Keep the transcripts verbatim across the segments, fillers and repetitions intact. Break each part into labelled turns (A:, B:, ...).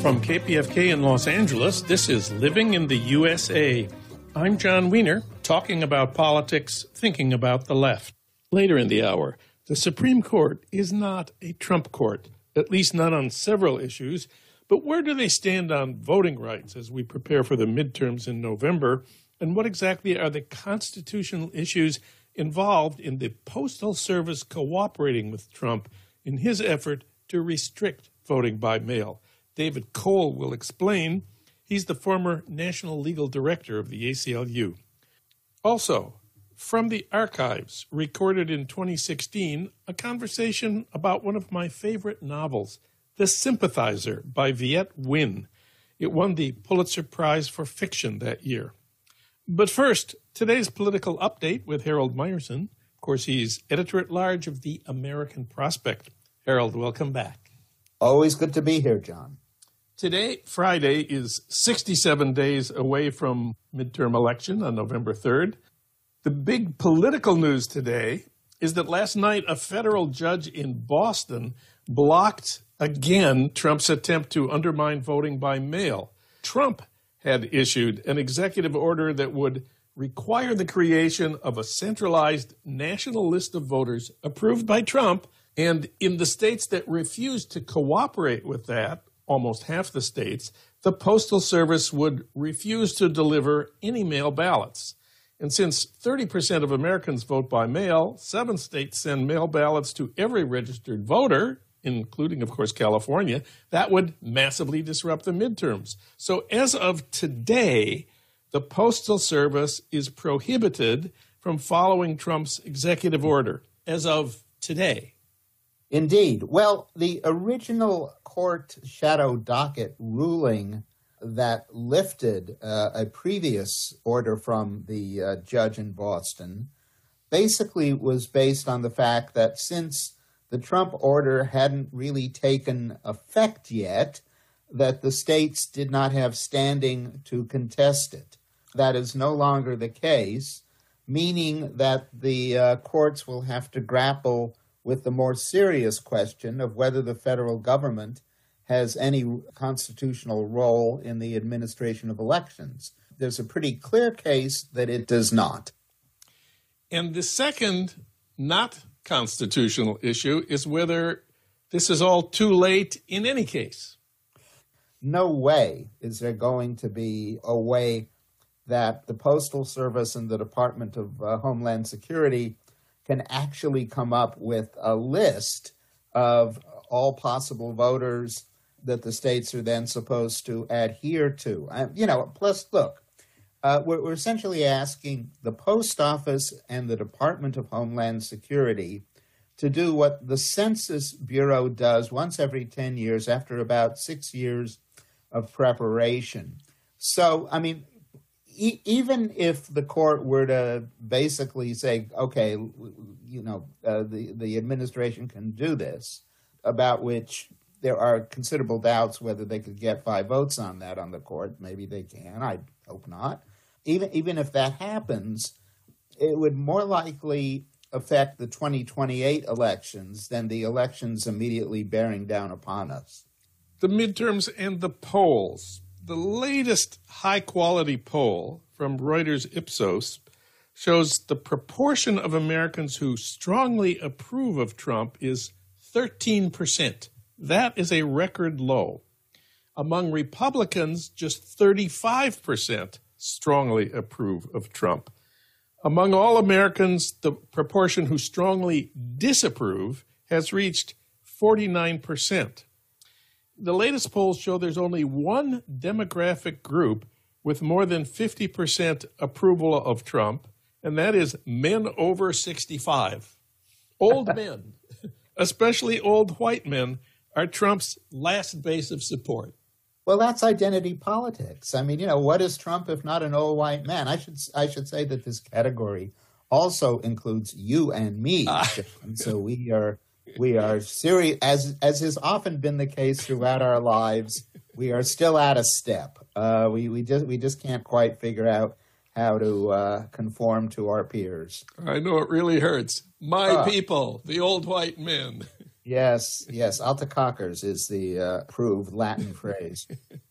A: From K P F K in Los Angeles, this is Living in the U S A. I'm John Wiener, talking about politics, thinking about the left. Later in the hour, the Supreme Court is not a Trump court, at least not on several issues. But where do they stand on voting rights as we prepare for the midterms in November? And what exactly are the constitutional issues involved in the Postal Service cooperating with Trump in his effort to restrict voting by mail? David Cole will explain. He's the former National Legal Director of the A C L U. Also, from the archives, recorded in twenty sixteen, a conversation about one of my favorite novels, The Sympathizer by Viet Nguyen. It won the Pulitzer Prize for Fiction that year. But first, today's political update with Harold Meyerson. Of course, he's editor-at-large of the American Prospect. Harold, welcome back.
B: Always good to be here, John.
A: Today, Friday, is sixty-seven days away from midterm election on November third. The big political news today is that last night a federal judge in Boston blocked again Trump's attempt to undermine voting by mail. Trump had issued an executive order that would require the creation of a centralized national list of voters approved by Trump, and in the states that refused to cooperate with that, almost half the states, the Postal Service would refuse to deliver any mail ballots. And since thirty percent of Americans vote by mail, seven states send mail ballots to every registered voter, including, of course, California. That would massively disrupt the midterms. So as of today, the Postal Service is prohibited from following Trump's executive order. As of today.
B: Indeed. Well, the original court shadow docket ruling that lifted uh, a previous order from the uh, judge in Boston basically was based on the fact that since the Trump order hadn't really taken effect yet, that the states did not have standing to contest it. That is no longer the case, meaning that the uh, courts will have to grapple with the more serious question of whether the federal government has any constitutional role in the administration of elections. There's a pretty clear case that it does not.
A: And the second not constitutional issue is whether this is all too late in any case.
B: No way is there going to be a way that the Postal Service and the Department of uh, Homeland Security can actually come up with a list of all possible voters that the states are then supposed to adhere to. Uh, you know, plus, look, uh, we're, we're essentially asking the Post Office and the Department of Homeland Security to do what the Census Bureau does once every ten years after about six years of preparation. So, I mean, e- even if the court were to basically say, okay, you know, uh, the, the administration can do this, about which there are considerable doubts whether they could get five votes on that on the court. Maybe they can. I hope not. Even even if that happens, it would more likely affect the twenty twenty-eight elections than the elections immediately bearing down upon us.
A: The midterms and the polls. The latest high-quality poll from Reuters Ipsos shows the proportion of Americans who strongly approve of Trump is thirteen percent. That is a record low. Among Republicans, just thirty-five percent strongly approve of Trump. Among all Americans, the proportion who strongly disapprove has reached forty-nine percent. The latest polls show there's only one demographic group with more than fifty percent approval of Trump, and that is men over sixty-five. Old men, especially old white men, are Trump's last base of support.
B: Well, that's identity politics. I mean, you know, what is Trump if not an old white man? I should I should say that this category also includes you and me. Ah. And so we are we are serious, as as has often been the case throughout our lives. We are still out of step. Uh, we we just we just can't quite figure out how to uh, conform to our peers.
A: I know it really hurts. My uh, people, the old white men.
B: Yes, yes. Alta cockers is the uh, approved Latin phrase.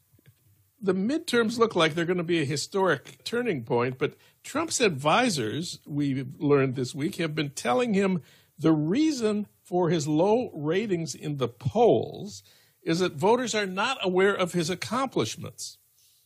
A: The midterms look like they're going to be a historic turning point, but Trump's advisors, we learned this week, have been telling him the reason for his low ratings in the polls is that voters are not aware of his accomplishments.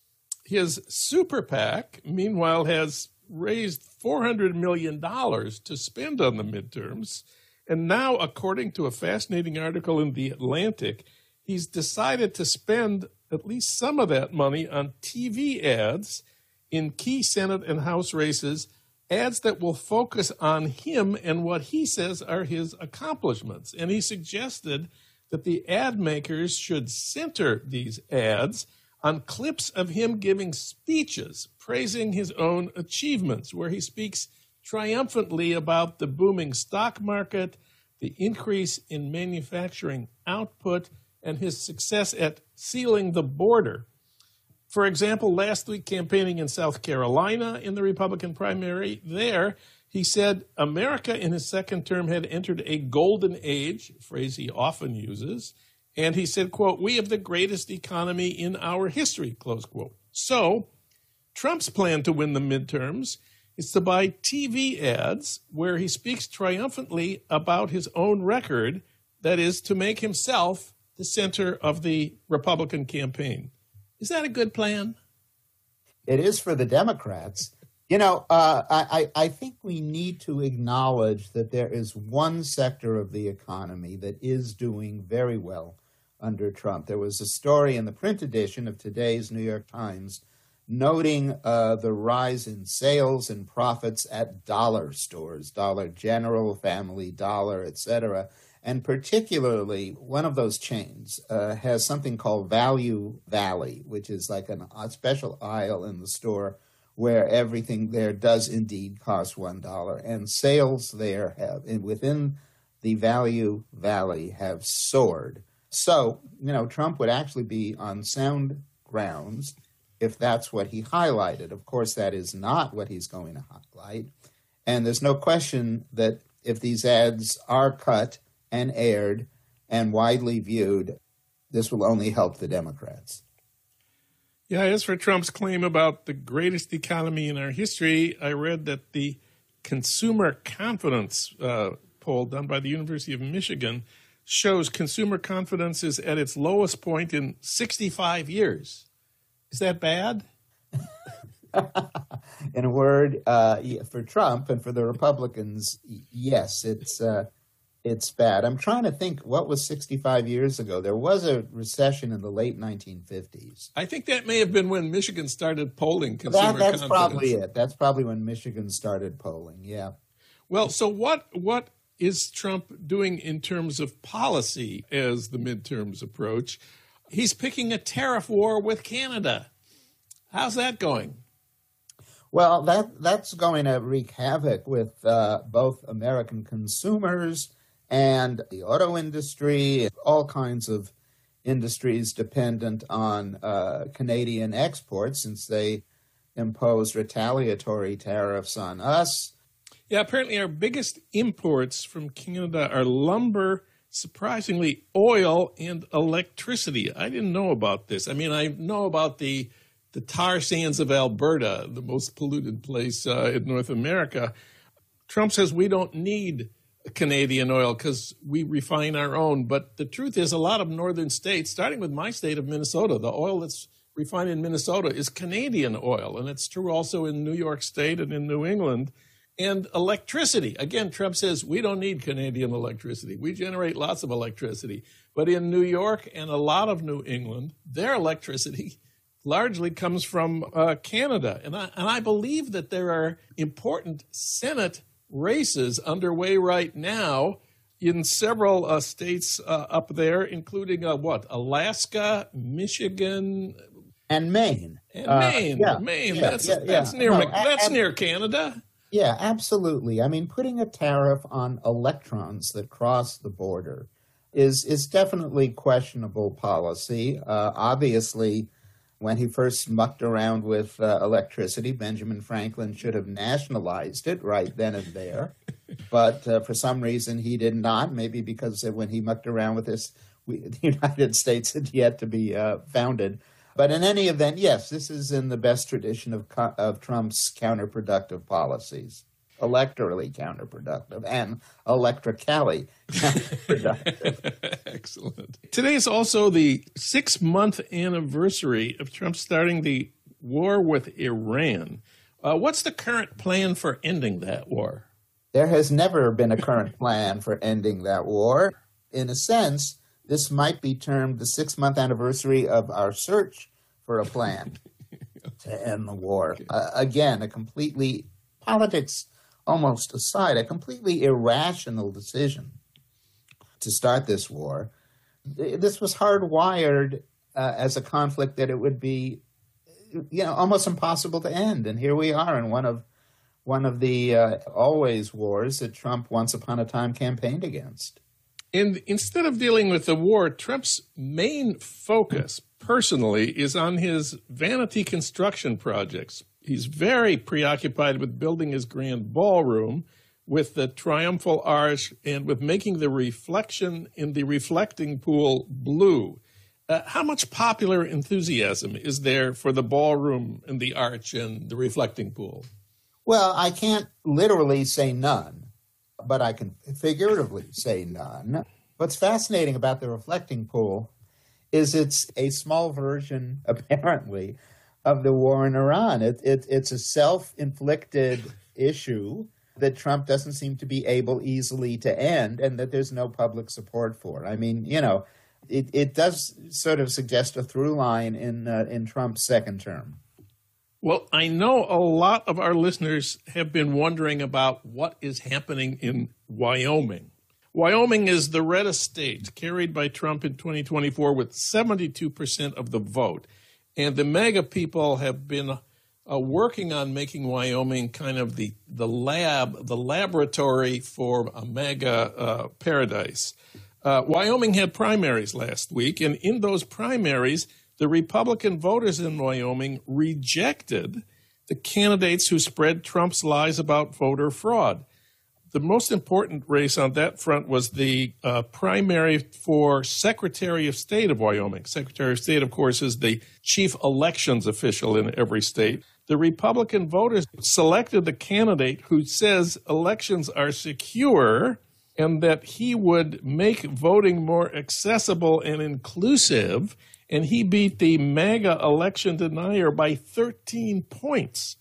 A: His super PAC, meanwhile, has raised four hundred million dollars to spend on the midterms. And now, according to a fascinating article in The Atlantic, he's decided to spend at least some of that money on T V ads in key Senate and House races, ads that will focus on him and what he says are his accomplishments. And he suggested that the ad makers should center these ads on clips of him giving speeches praising his own achievements, where he speaks triumphantly about the booming stock market, the increase in manufacturing output, and his success at sealing the border. For example, last week campaigning in South Carolina in the Republican primary, there he said America in his second term had entered a golden age, a phrase he often uses, and he said, quote, "We have the greatest economy in our history," close quote. So Trump's plan to win the midterms is to buy T V ads where he speaks triumphantly about his own record, that is, to make himself the center of the Republican campaign. Is that a good plan?
B: It is for the Democrats. You know, uh, I, I think we need to acknowledge that there is one sector of the economy that is doing very well under Trump. There was a story in the print edition of today's New York Times noting uh, the rise in sales and profits at dollar stores, Dollar General, Family Dollar, et cetera. And particularly, one of those chains uh, has something called Value Valley, which is like an, a special aisle in the store where everything there does indeed cost one dollar. And sales there have, within the Value Valley, have soared. So, you know, Trump would actually be on sound grounds if that's what he highlighted. Of course, that is not what he's going to highlight. And there's no question that if these ads are cut and aired and widely viewed, this will only help the Democrats.
A: Yeah, as for Trump's claim about the greatest economy in our history, I read that the consumer confidence uh, poll done by the University of Michigan shows consumer confidence is at its lowest point in sixty-five years. Is that bad?
B: In a word, uh, for Trump and for the Republicans, yes, it's uh, it's bad. I'm trying to think, what was sixty-five years ago? There was a recession in the late nineteen fifties.
A: I think that may have been when Michigan started polling consumer
B: that, that's
A: confidence.
B: probably it. That's probably when Michigan started polling, yeah.
A: Well, so what what is Trump doing in terms of policy as the midterms approach? He's picking a tariff war with Canada. How's that going?
B: Well, that that's going to wreak havoc with uh, both American consumers and the auto industry, all kinds of industries dependent on uh, Canadian exports, since they imposed retaliatory tariffs on us.
A: Yeah, apparently our biggest imports from Canada are lumber, surprisingly, oil and electricity. I didn't know about this. I mean, I know about the the tar sands of Alberta, the most polluted place uh, in North America. Trump says we don't need Canadian oil because we refine our own. But the truth is, a lot of northern states, starting with my state of Minnesota, the oil that's refined in Minnesota is Canadian oil. And it's true also in New York State and in New England. And electricity. Again, Trump says we don't need Canadian electricity. We generate lots of electricity. But in New York and a lot of New England, their electricity largely comes from uh, Canada. And I, and I believe that there are important Senate races underway right now in several uh, states uh, up there, including uh, what, Alaska, Michigan,
B: and Maine.
A: And
B: uh,
A: Maine,
B: yeah,
A: Maine.
B: Yeah,
A: that's
B: yeah,
A: that's
B: yeah.
A: near
B: No,
A: that's
B: and,
A: near Canada.
B: Yeah, absolutely. I mean, putting a tariff on electrons that cross the border is is definitely questionable policy. Uh, obviously, when he first mucked around with uh, electricity, Benjamin Franklin should have nationalized it right then and there. But uh, for some reason, he did not, maybe because when he mucked around with this, we, the United States had yet to be uh, founded. But in any event, yes, this is in the best tradition of, of Trump's counterproductive policies. Electorally counterproductive and electrically counterproductive.
A: Excellent. Today is also the six-month anniversary of Trump starting the war with Iran. Uh, what's the current plan for ending that war?
B: There has never been a current plan for ending that war. In a sense, this might be termed the six-month anniversary of our search for a plan to end the war. Okay. Uh, again, a completely, politics almost aside, a completely irrational decision to start this war. This was hardwired uh, as a conflict that it would be, you know, almost impossible to end. And here we are in one of one of the uh, always wars that Trump once upon a time campaigned against.
A: And instead of dealing with the war, Trump's main focus personally is on his vanity construction projects. He's very preoccupied with building his grand ballroom, with the triumphal arch, and with making the reflection in the reflecting pool blue. Uh, how much popular enthusiasm is there for the ballroom and the arch and the reflecting pool?
B: Well, I can't literally say none, but I can figuratively say none. What's fascinating about the reflecting pool is it's a small version, apparently, of the war in Iran. It, it, it's a self-inflicted issue that Trump doesn't seem to be able easily to end, and that there's no public support for. I mean, you know, it, it does sort of suggest a through line in uh, in Trump's second term.
A: Well, I know a lot of our listeners have been wondering about what is happening in Wyoming. Wyoming is the reddest state carried by Trump in twenty twenty-four with seventy-two percent of the vote. And the MAGA people have been uh, working on making Wyoming kind of the, the lab, the laboratory for a MAGA uh, paradise. Uh, Wyoming had primaries last week, and in those primaries, the Republican voters in Wyoming rejected the candidates who spread Trump's lies about voter fraud. The most important race on that front was the uh, primary for Secretary of State of Wyoming. Secretary of State, of course, is the chief elections official in every state. The Republican voters selected the candidate who says elections are secure and that he would make voting more accessible and inclusive, and he beat the MAGA election denier by thirteen points.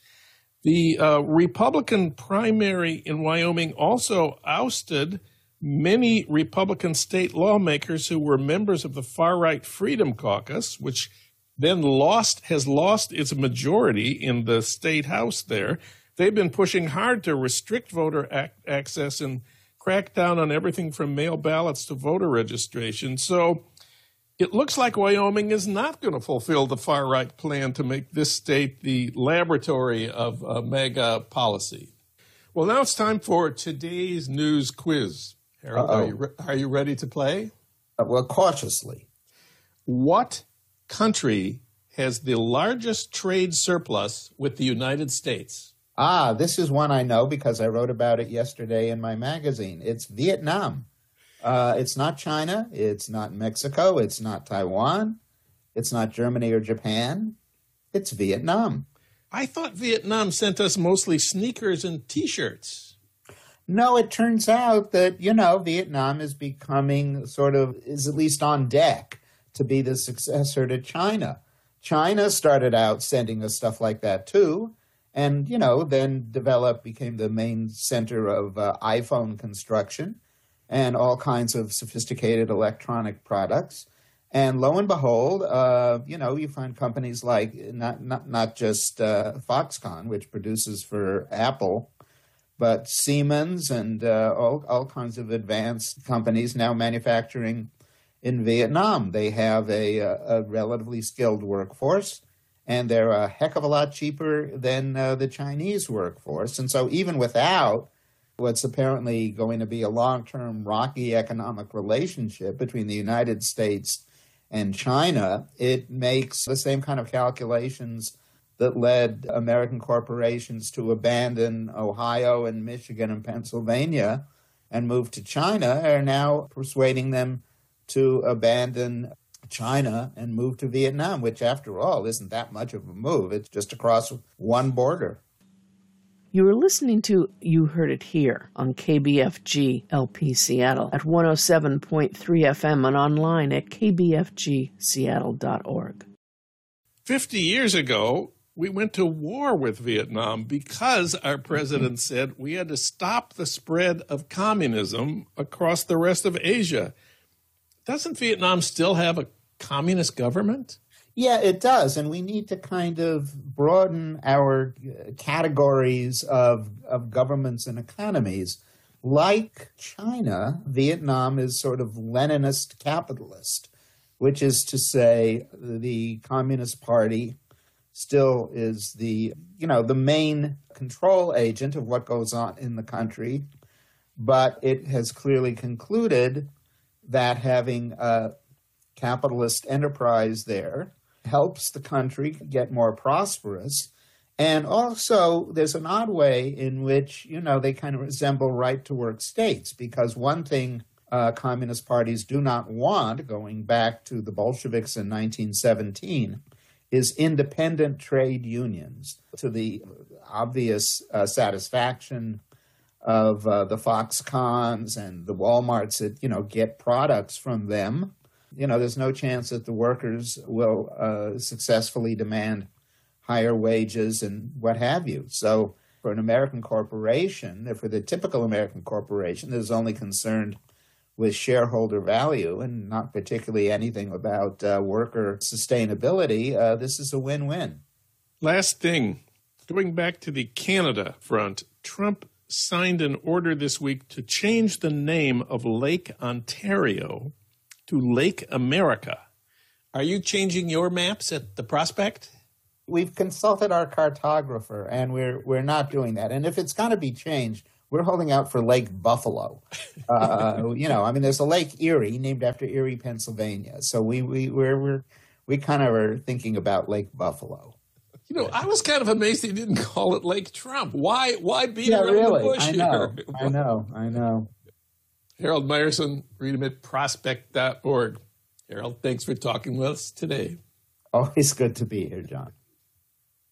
A: The uh, Republican primary in Wyoming also ousted many Republican state lawmakers who were members of the far-right Freedom Caucus, which then lost has lost its majority in the state house there. They've been pushing hard to restrict voter ac- access and crack down on everything from mail ballots to voter registration. So it looks like Wyoming is not going to fulfill the far-right plan to make this state the laboratory of uh, MAGA policy. Well, now it's time for today's news quiz. Harold, are you, re- are you ready to play?
B: Uh, well, cautiously.
A: What country has the largest trade surplus with the United States?
B: Ah, this is one I know because I wrote about it yesterday in my magazine. It's Vietnam. Uh, it's not China, it's not Mexico, it's not Taiwan, it's not Germany or Japan, it's Vietnam.
A: I thought Vietnam sent us mostly sneakers and T-shirts.
B: No, it turns out that, you know, Vietnam is becoming sort of, is at least on deck to be the successor to China. China started out sending us stuff like that too, and, you know, then developed, became the main center of uh, iPhone construction and all kinds of sophisticated electronic products. And lo and behold, uh, you know, you find companies like not not, not just uh, Foxconn, which produces for Apple, but Siemens and uh, all, all kinds of advanced companies now manufacturing in Vietnam. They have a, a relatively skilled workforce, and they're a heck of a lot cheaper than uh, the Chinese workforce. And so even without what's apparently going to be a long-term rocky economic relationship between the United States and China, it makes the same kind of calculations that led American corporations to abandon Ohio and Michigan and Pennsylvania and move to China are now persuading them to abandon China and move to Vietnam, which, after all, isn't that much of a move. It's just across one border.
C: You were listening to You Heard It Here on K B F G L P Seattle at one oh seven point three F M and online at k b f g seattle dot org.
A: Fifty years ago, we went to war with Vietnam because our president said we had to stop the spread of communism across the rest of Asia. Doesn't Vietnam still have a communist government?
B: Yeah, it does. And we need to kind of broaden our categories of, of governments and economies. Like China, Vietnam is sort of Leninist capitalist, which is to say the Communist Party still is the, you know, the main control agent of what goes on in the country. But it has clearly concluded that having a capitalist enterprise there helps the country get more prosperous. And also, there's an odd way in which, you know, they kind of resemble right-to-work states, because one thing uh, communist parties do not want, going back to the Bolsheviks in nineteen seventeen, is independent trade unions, to the obvious uh, satisfaction of uh, the Foxcons and the Walmarts that, you know, get products from them. You know, there's no chance that the workers will uh, successfully demand higher wages and what have you. So for an American corporation, for the typical American corporation that is only concerned with shareholder value and not particularly anything about uh, worker sustainability, uh, this is a win-win.
A: Last thing, going back to the Canada front, Trump signed an order this week to change the name of Lake Ontario to Lake America. Are you changing your maps at the Prospect?
B: We've consulted our cartographer, and we're we're not doing that. And if it's going to be changed, we're holding out for Lake Buffalo. Uh, you know, I mean, there's a Lake Erie named after Erie, Pennsylvania. So we we we're, we're we kind of are thinking about Lake Buffalo.
A: You know, I was kind of amazed he didn't call it Lake Trump. Why Why beat
B: yeah,
A: around
B: really.
A: the bush
B: I know,
A: here?
B: I know, I know.
A: Harold Meyerson, read him at prospect dot org. Harold, thanks for talking with us today.
B: Always good to be here, John.